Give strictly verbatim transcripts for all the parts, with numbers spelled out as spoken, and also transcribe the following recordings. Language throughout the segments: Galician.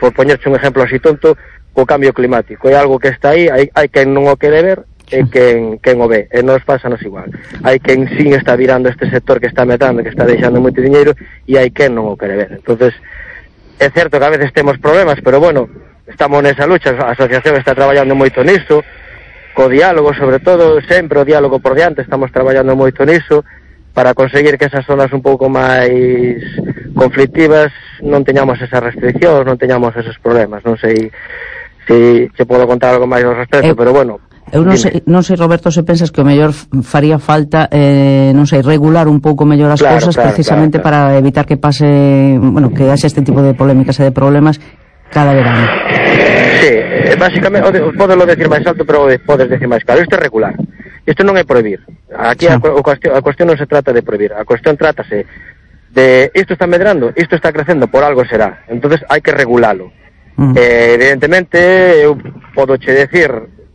por poñerche un exemplo así tonto, o cambio climático. É algo que está aí, hai, hai quen non o quere ver, e quen, quen o ve, e nos pásanos igual. Hai quen sin está virando este sector que está metando, que está deixando moito diñeiro, e hai quen non o quere ver. Entonces, é certo que a veces temos problemas, pero bueno, estamos nesa lucha, a asociación está traballando moito niso, co diálogo, sobre todo, sempre o diálogo por diante, estamos traballando moito niso, para conseguir que esas zonas un pouco máis conflictivas non teñamos esas restriccións, non teñamos esos problemas. Non sei se se podo contar algo máis ao respecto, eh, pero bueno. Eu non sei, non sei, Roberto, se pensas que o mellor faría falta, eh, non sei, regular un pouco mellor as claro, cousas, claro, precisamente claro, claro. para evitar que pase, bueno, que haxe este tipo de polémicas e de problemas cada verano. Sí, básicamente, podelo decir máis alto, pero podes decir máis claro. Isto é regular. Isto non é prohibir. Aquí sí. a, a, cuestión, a cuestión non se trata de prohibir. A cuestión trátase de isto está medrando, isto está crecendo, por algo será. Entonces hai que regulalo. Mm. Eh, evidentemente, eu podo che decir,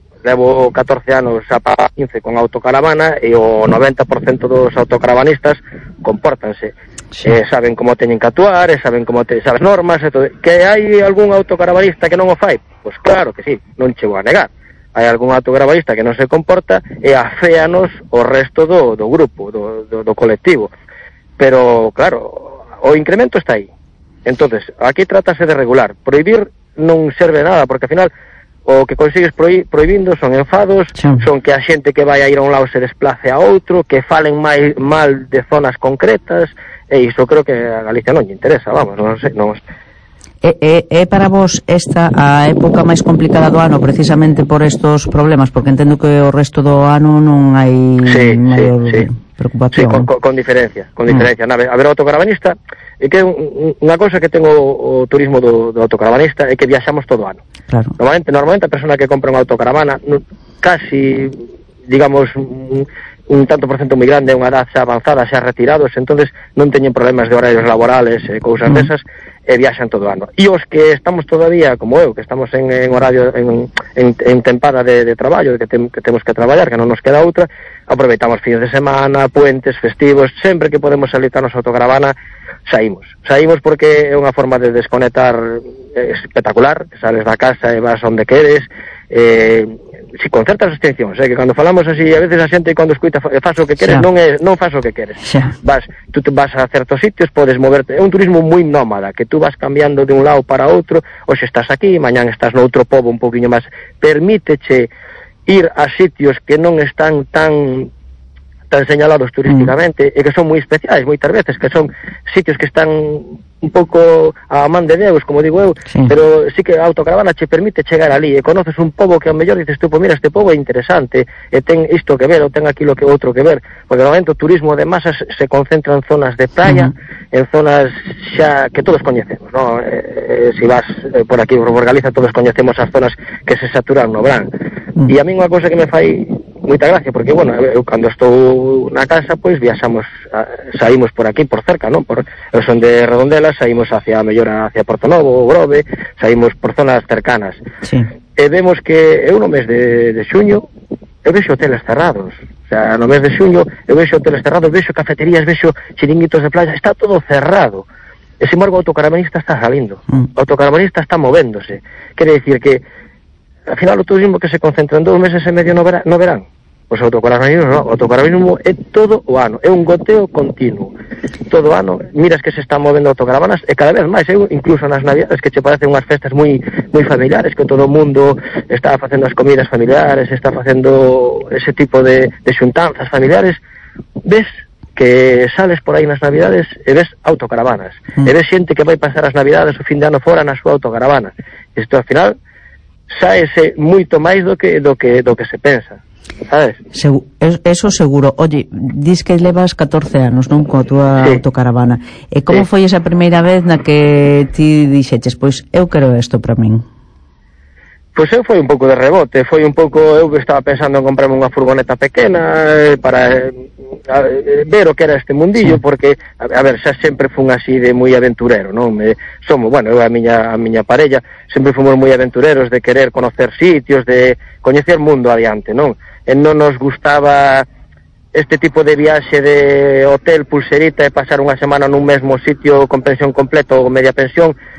levo catorce anos a para quince con autocaravana e o noventa por cento dos autocaravanistas compórtanse. Sí. Eh, saben como teñen que actuar, e saben como te, saben normas e todo. Que hai algún autocaravanista que non o fai? Pois claro que sí, non che vou a negar. Hai algún autogravalista que non se comporta e aféanos o resto do, do grupo, do, do, do colectivo. Pero, claro, o incremento está aí. Entonces, aquí trátase de regular. Prohibir non serve nada, porque ao final o que consigues prohi prohibindo son enfados, sí. son que a xente que vai a ir a un lado se desplace a outro, que falen máis mal de zonas concretas, e iso creo que a Galicia non lle interesa, vamos, non sei, non sei. É, é, é para vos esta a época máis complicada do ano precisamente por estos problemas, porque entendo que o resto do ano non hai sí, maior sí, sí. preocupación. Sí, con, con, con diferencia, con diferencia. Mm. A ver, o autocaravanista, é que unha cosa que tengo o turismo do, do autocaravanista é que viaxamos todo o ano. Claro. Normalmente, normalmente a persona que compra unha autocaravana, casi, digamos, un, un tanto por cento moi grande, unha edad xa avanzada, xa retirados, entonces non teñen problemas de horarios laborales e cousas mm. desas, e viaxan todo o ano. E os que estamos todavía, como eu, que estamos en, en horario, en, en, en tempada de, de traballo, que, tem, que temos que traballar, que non nos queda outra, aproveitamos fines de semana, puentes, festivos, sempre que podemos salir a nosa autocaravana, saímos. Saímos porque é unha forma de desconectar espectacular, que sales da casa e vas onde queres, eh, si con certas restriccións, eh, que cando falamos así, a veces a xente cando escuita faz o que queres, xa. non é non faz o que queres. Xa. Vas, tú te vas a certos sitios, podes moverte, é un turismo moi nómada, que tú vas cambiando de un lado para outro, hoxe estás aquí, mañán estás noutro pobo un poquinho máis, permíteche ir a sitios que non están tan tan señalados turísticamente, mm. e que son moi especiais moitas veces, que son sitios que están un pouco a man de Deus, como digo eu, sí. pero sí que a autocaravana che permite chegar ali e conoces un pobo que ao mellor dices tú, pois mira, este pobo é interesante e ten isto que ver, ou ten aquilo que outro que ver, porque normalmente o turismo de masas se concentra en zonas de playa, mm. en zonas xa que todos coñecemos, ¿no? Eh, eh, si vas eh, por aquí por Galiza, todos coñecemos as zonas que se saturan no verán. Mm. E a mí unha cousa que me fai moita gracia, porque, bueno, eu cando estou na casa, pois viaxamos, saímos por aquí, por cerca, non? Por, eu son de Redondela, saímos hacia, mellor, hacia Portonovo, Grove, saímos por zonas cercanas. Sí. E vemos que eu no mes de, de xuño, eu vexo hoteles cerrados. O sea, no mes de xuño, eu vexo hoteles cerrados, vexo cafeterías, vexo chiringuitos de playa, está todo cerrado. E, sin embargo, o autocaravanista está salindo. Mm. O autocaravanista está movéndose. Quere dicir que, al final, o turismo que se concentra en dous meses e medio no, vera, no verán. Pois o autocaravanismo non, o autocaravanismo é todo o ano, é un goteo continuo, todo o ano, miras que se están movendo autocaravanas, e cada vez máis, eu, incluso nas navidades, que che parecen unhas festas moi moi familiares, que todo o mundo está facendo as comidas familiares, está facendo ese tipo de, de xuntanzas familiares, ves que sales por aí nas navidades e ves autocaravanas, mm. e ves xente que vai pasar as navidades o fin de ano fora na súa autocaravana. Isto, ao final, saese moito máis do que do que do que se pensa. ¿Sabes? Segu eso seguro. Oye, dis que levas catorce anos, non, coa túa sí. autocaravana. E como sí. foi esa primeira vez na que ti dixeches, pois eu quero isto para min? Pois eu foi un pouco de rebote, foi un pouco, eu estaba pensando en comprarme unha furgoneta pequena para eh, ver o que era este mundillo, sí. porque, a, a ver, xa sempre fun así de moi aventurero, non? Me, somos, bueno, eu a miña, a miña parella, sempre fomos moi aventureros de querer conocer sitios, de coñecer mundo adiante, non? E non nos gustaba este tipo de viaxe de hotel, pulserita e pasar unha semana nun mesmo sitio con pensión completa ou media pensión.